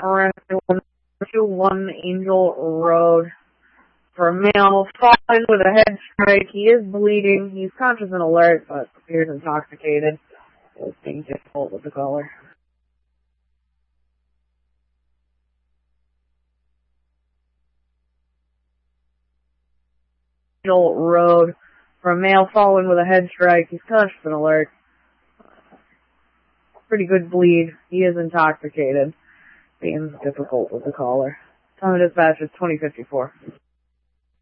Arrested 121 Angel Road for a male falling with a head strike. He is bleeding. He's conscious and alert, but appears intoxicated. It's being difficult with the caller. Angel Road for a male falling with a head strike. He's conscious and alert. Pretty good bleed. He is intoxicated. Being difficult with the caller. Time of dispatch is 2054.